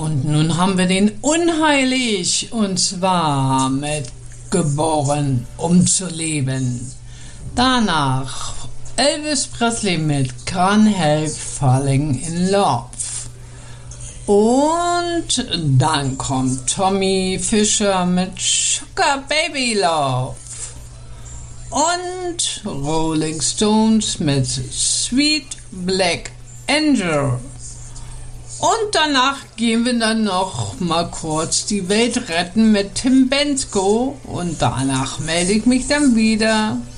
Und nun haben wir den Unheilig, und zwar mit Geboren, um zu leben. Danach Elvis Presley mit Can't Help Falling in Love. Und dann kommt Tommy Fischer mit Sugar Baby Love. Und Rolling Stones mit Sweet Black Angel. Und danach gehen wir dann noch mal kurz die Welt retten mit Tim Bendzko. Und danach melde ich mich dann wieder.